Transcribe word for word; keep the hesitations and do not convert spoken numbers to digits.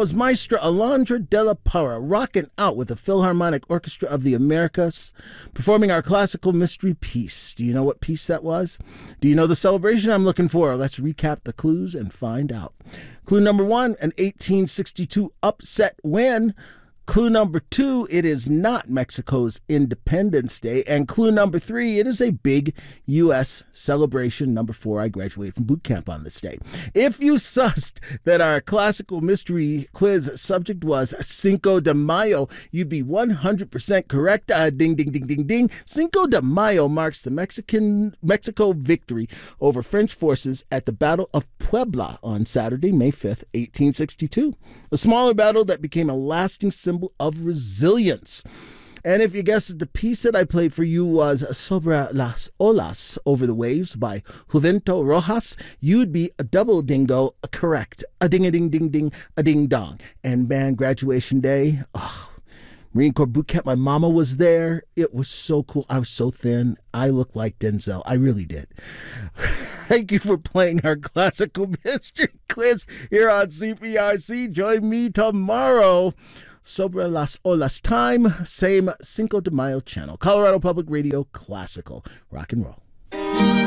was Maestra Alondra de la Parra rocking out with the Philharmonic Orchestra of the Americas, performing our classical mystery piece. Do you know what piece that was? Do you know the celebration I'm looking for? Let's recap the clues and find out. Clue number one, an eighteen sixty-two upset win. Clue number two, it is not Mexico's Independence Day. And clue number three, it is a big U S celebration. Number four, I graduated from boot camp on this day. If you sussed that our classical mystery quiz subject was Cinco de Mayo, you'd be one hundred percent correct. Uh, ding, ding, ding, ding, ding. Cinco de Mayo marks the Mexican Mexico victory over French forces at the Battle of Puebla on Saturday, May fifth, eighteen sixty-two. A smaller battle that became a lasting symbol of resilience. And if you guessed, the piece that I played for you was Sobre las Olas, Over the Waves by Juvento Rojas, you'd be a double dingo correct. A ding-a-ding-ding-ding, a ding-dong. And man, graduation day, oh, Marine Corps boot camp, my mama was there. It was so cool. I was so thin. I looked like Denzel. I really did. Thank you for playing our classical mystery quiz here on C P R C. Join me tomorrow. Sobre las Olas time, same Cinco de Mayo channel. Colorado Public Radio, classical rock and roll.